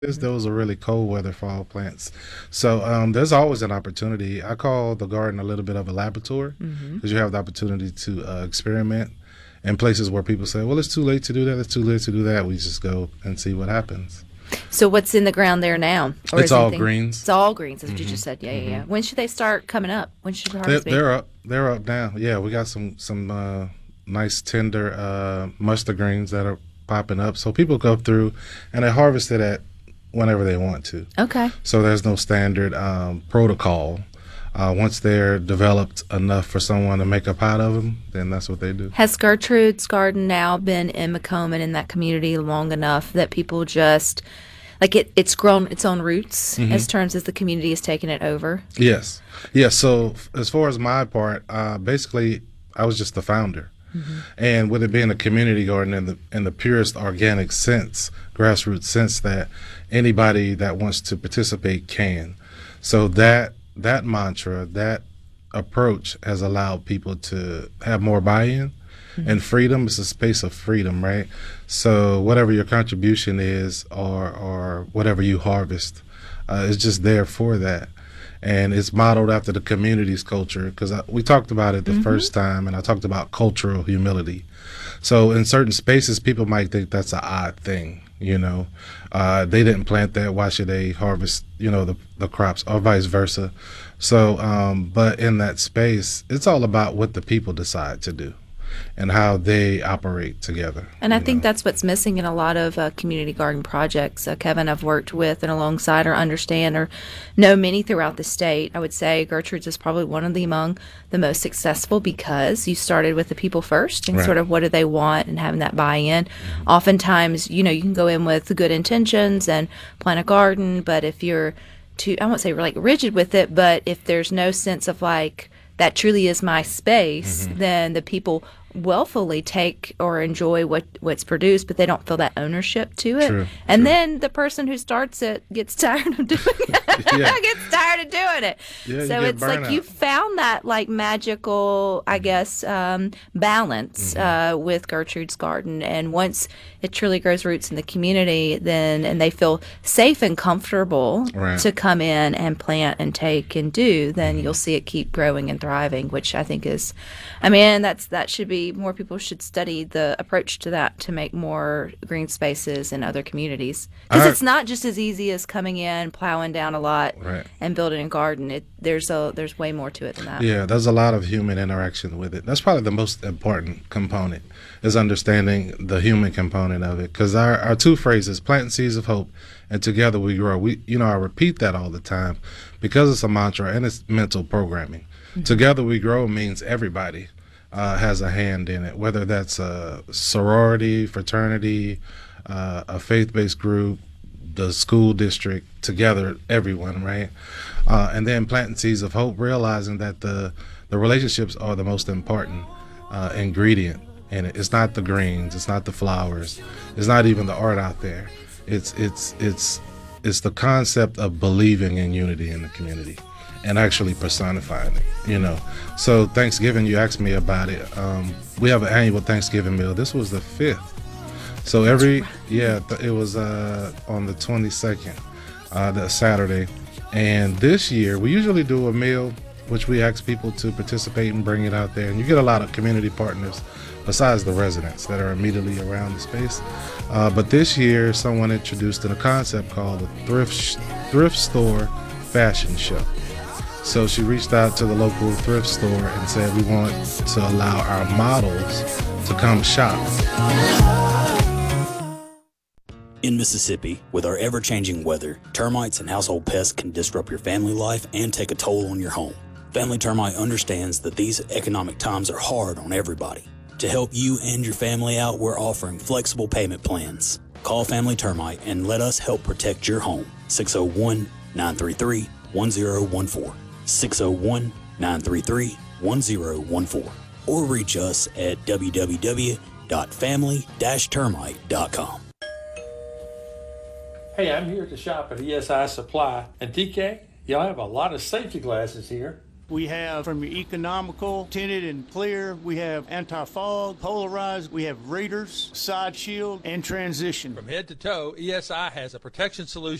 Those are really cold weather fall plants. So there's always an opportunity. I call the garden a little bit of a laboratory Mm-hmm. because you have the opportunity to experiment in places where people say, well, it's too late to do that. It's too late to do that. We just go and see what happens. So what's in the ground there now, or It's is all anything? It's greens. all greens. That's what you hmm just said. Yeah, yeah, hmm yeah. When should they start coming up? When should the They're, harvest be? they're up. They're up now. Yeah, we got some nice tender mustard greens that are popping up. So people go through and they harvest it at whenever they want to. Okay. So there's no standard protocol. Once they're developed enough for someone to make a pot of them, then that's what they do. Has Gertrude's Garden now been in Macomb and in that community long enough that people just like it's grown its own roots as terms as the community has taken it over? Yes, yes. So as far as my part, basically, I was just the founder, and with it being a community garden in the purest organic sense, grassroots sense, that anybody that wants to participate can. So that mantra, that approach has allowed people to have more buy-in and freedom. Is a space of freedom, right? So whatever your contribution is, or whatever you harvest, is just there for that, and it's modeled after the community's culture. Because we talked about it the first time, and I talked about cultural humility. So in certain spaces, people might think that's an odd thing. They didn't plant that. Why should they harvest? The crops, or vice versa. So, but in that space, it's all about what the people decide to do and how they operate together. And I think that's what's missing in a lot of community garden projects. Kevin, I've worked with and alongside or understand or know many throughout the state. I would say Gertrude's is probably one of the among the most successful because you started with the people first and Right. sort of what do they want and having that buy-in. Oftentimes, you can go in with good intentions and plant a garden, but if you're too, I won't say like rigid with it, but if there's no sense of like, that truly is my space, then the people willfully take or enjoy what's produced, but they don't feel that ownership to it. True, And true. then the person who starts it gets tired of doing it. Yeah. Gets tired of doing it. Yeah, you So get it's like burnout. you found that like magical, I guess, balance with Gertrude's Garden. And once it truly grows roots in the community, then and they feel safe and comfortable Right. to come in and plant and take and do, then you'll see it keep growing and thriving, which I think is, I mean, that should be more people should study the approach to that to make more green spaces in other communities because I- it's not just as easy as coming in, plowing down a lot, Right. and building a garden. There's way more to it than that. Yeah, there's a lot of human interaction with it. That's probably the most important component, is understanding the human component of it. Because our two phrases, planting seeds of hope and together we grow. I repeat that all the time because it's a mantra and it's mental programming. Together we grow means everybody has a hand in it, whether that's a sorority, fraternity, a faith-based group, the school district, together, everyone, right? And then planting seeds of hope, realizing that the relationships are the most important ingredient in it. It's not the greens, it's not the flowers, it's not even the art out there. It's the concept of believing in unity in the community and actually personifying it. So Thanksgiving, you asked me about it. We have an annual Thanksgiving meal. This was the 5th. So it was on the 22nd, that Saturday. And this year, we usually do a meal, which we ask people to participate and bring it out there. And you get a lot of community partners besides the residents that are immediately around the space. But this year, someone introduced a concept called a thrift store fashion show. So she reached out to the local thrift store and said, we want to allow our models to come shop. In Mississippi, with our ever-changing weather, termites and household pests can disrupt your family life and take a toll on your home. Family Termite understands that these economic times are hard on everybody. To help you and your family out, we're offering flexible payment plans. Call Family Termite and let us help protect your home. 601-933-1014. 601-933-1014. Or reach us at www.family-termite.com. Hey, I'm here at the shop at ESI Supply. And TK, y'all have a lot of safety glasses here. We have from your economical, tinted and clear. We have anti-fog, polarized. We have readers, side shield, and transition. From head to toe, ESI has a protection solution